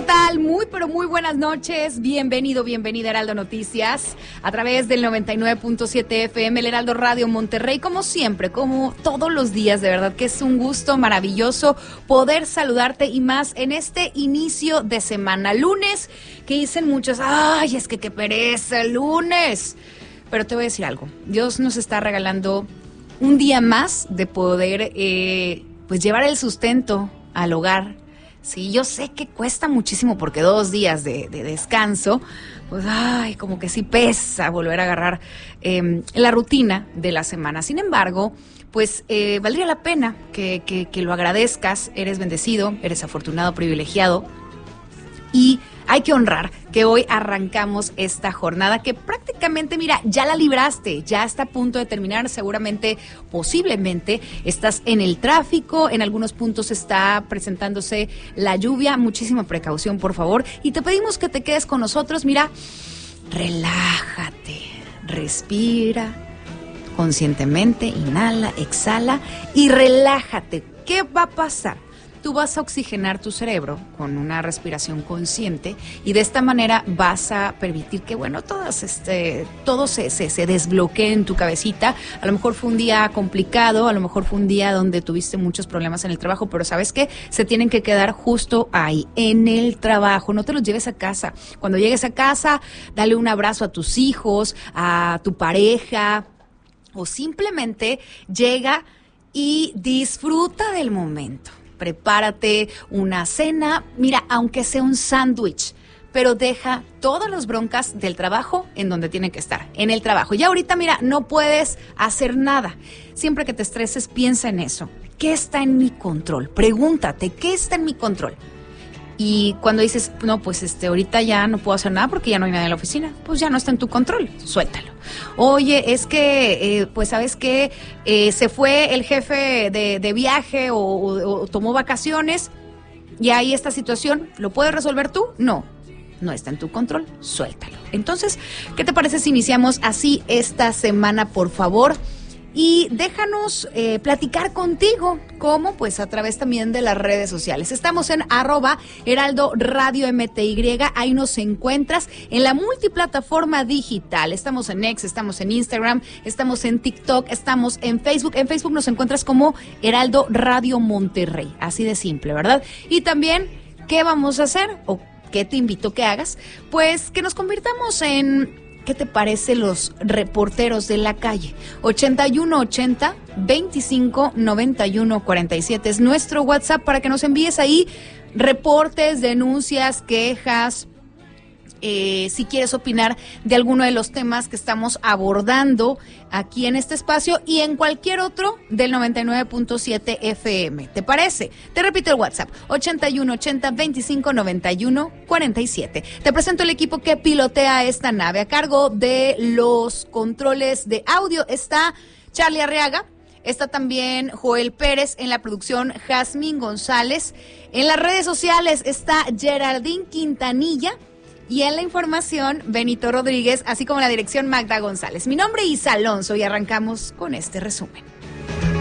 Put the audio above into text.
tal? Muy, pero muy buenas noches. Bienvenido, bienvenida a Heraldo Noticias a través del 99.7 FM, el Heraldo Radio Monterrey. Como siempre, como todos los días, de verdad que es un gusto maravilloso poder saludarte y más en este inicio de semana. Lunes, que dicen muchos, ay, es que qué pereza el lunes. Pero te voy a decir algo. Dios nos está regalando un día más de poder pues llevar el sustento al hogar. Sí, yo sé que cuesta muchísimo porque 2 días de descanso, pues ay, como que sí pesa volver a agarrar la rutina de la semana. Sin embargo, pues valdría la pena que lo agradezcas. Eres bendecido, eres afortunado, privilegiado. Y hay que honrar que hoy arrancamos esta jornada que prácticamente, mira, ya la libraste, ya está a punto de terminar, seguramente, posiblemente, estás en el tráfico, en algunos puntos está presentándose la lluvia, muchísima precaución, por favor, y te pedimos que te quedes con nosotros, mira, relájate, respira conscientemente, inhala, exhala y relájate. ¿Qué va a pasar? Tú vas a oxigenar tu cerebro con una respiración consciente y de esta manera vas a permitir que, bueno, todo se desbloquee en tu cabecita. A lo mejor fue un día complicado, a lo mejor fue un día donde tuviste muchos problemas en el trabajo, pero ¿sabes qué? Se tienen que quedar justo ahí, en el trabajo. No te los lleves a casa. Cuando llegues a casa, dale un abrazo a tus hijos, a tu pareja, o simplemente llega y disfruta del momento. Prepárate una cena, mira, aunque sea un sándwich, pero deja todas las broncas del trabajo en donde tienen que estar, en el trabajo. Ya ahorita, mira, no puedes hacer nada. Siempre que te estreses, piensa en eso. ¿Qué está en mi control? Pregúntate, ¿qué está en mi control? Y cuando dices, no, pues ahorita ya no puedo hacer nada porque ya no hay nadie en la oficina, pues ya no está en tu control, suéltalo. Oye, es que, pues, ¿sabes qué? Se fue el jefe de viaje o tomó vacaciones y hay esta situación, ¿lo puedes resolver tú? No está en tu control, suéltalo. Entonces, ¿qué te parece si iniciamos así esta semana, por favor? Y déjanos platicar contigo, ¿cómo? Pues a través también de las redes sociales. Estamos en @HeraldoRadioMTY, ahí nos encuentras en la multiplataforma digital. Estamos en X, estamos en Instagram, estamos en TikTok, estamos en Facebook. En Facebook nos encuentras como Heraldo Radio Monterrey, así de simple, ¿verdad? Y también, ¿qué vamos a hacer? ¿O qué te invito que hagas? Pues que nos convirtamos en... ¿Qué te parece los reporteros de la calle? 8180 25 91 47 es nuestro WhatsApp para que nos envíes ahí reportes, denuncias, quejas, si quieres opinar de alguno de los temas que estamos abordando aquí en este espacio y en cualquier otro del 99.7 FM. ¿Te parece? Te repito el WhatsApp, 8180 25 91 47. Te presento el equipo que pilotea esta nave. A cargo de los controles de audio está Charlie Arriaga. Está también Joel Pérez, en la producción Jazmín González. En las redes sociales está Geraldine Quintanilla. Y en la información, Benito Rodríguez, así como en la dirección, Magda González. Mi nombre es Isa Alonso y arrancamos con este resumen.